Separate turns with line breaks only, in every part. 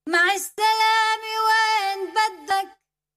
مع السلامة وين بدك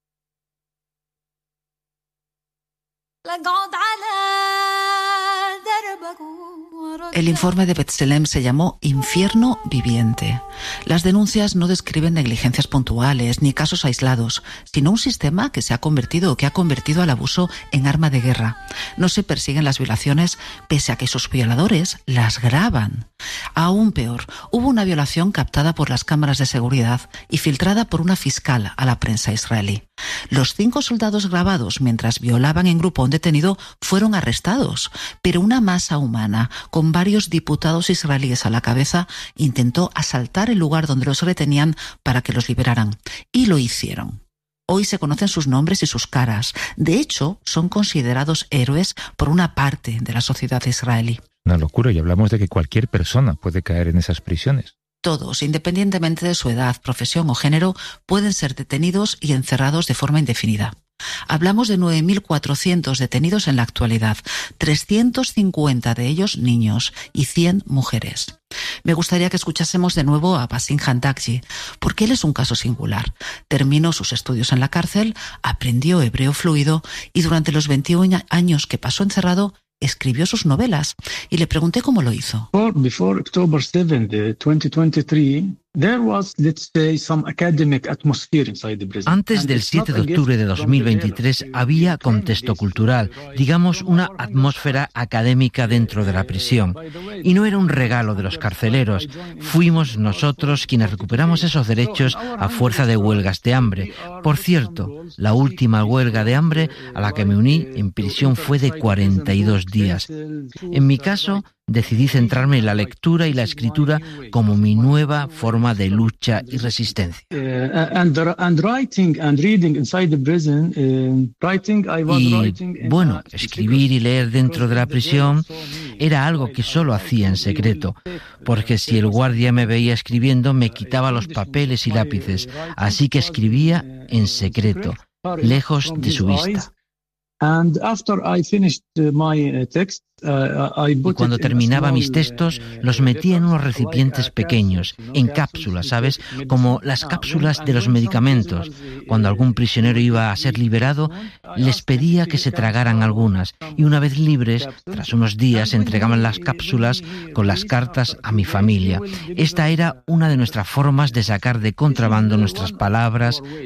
لقعد على دربك.
El informe de B'Tselem se llamó Infierno Viviente. Las denuncias no describen negligencias puntuales ni casos aislados, sino un sistema que se ha convertido o que ha convertido al abuso en arma de guerra. No se persiguen las violaciones pese a que sus violadores las graban. Aún peor, hubo una violación captada por las cámaras de seguridad y filtrada por una fiscal a la prensa israelí. Los 5 soldados grabados mientras violaban en grupo a un detenido fueron arrestados, pero una masa humana con varios diputados israelíes a la cabeza intentó asaltar el lugar donde los retenían para que los liberaran, y lo hicieron. Hoy se conocen sus nombres y sus caras. De hecho, son considerados héroes por una parte de la sociedad israelí.
Una locura, y hablamos de que cualquier persona puede caer en esas prisiones.
Todos, independientemente de su edad, profesión o género, pueden ser detenidos y encerrados de forma indefinida. Hablamos de 9.400 detenidos en la actualidad, 350 de ellos niños y 100 mujeres. Me gustaría que escuchásemos de nuevo a Basim Handakji, porque él es un caso singular. Terminó sus estudios en la cárcel, aprendió hebreo fluido y durante los 21 años que pasó encerrado, escribió sus novelas, y le pregunté cómo lo hizo.
Before October 7, 2023, there was, let's say, some academic atmosphere inside the prison.
Antes del 7 de octubre de 2023 había contexto cultural, digamos una atmósfera académica dentro de la prisión. Y no era un regalo de los carceleros. Fuimos nosotros quienes recuperamos esos derechos a fuerza de huelgas de hambre. Por cierto, la última huelga de hambre a la que me uní en prisión fue de 42 días. En mi caso, decidí centrarme en la lectura y la escritura como mi nueva forma de lucha y resistencia. Y bueno, escribir y leer dentro de la prisión era algo que solo hacía en secreto, porque si el guardia me veía escribiendo me quitaba los papeles y lápices, así que escribía en secreto, lejos de su vista. Y cuando terminaba mis textos, los metía en unos recipientes pequeños, en cápsulas, ¿sabes? Como las cápsulas de los medicamentos. Cuando algún prisionero iba a ser liberado, les pedía que se tragaran algunas, y una vez libres, tras unos días, entregaban las cápsulas con las cartas a mi familia. Esta era una de nuestras formas de sacar de contrabando nuestras palabras,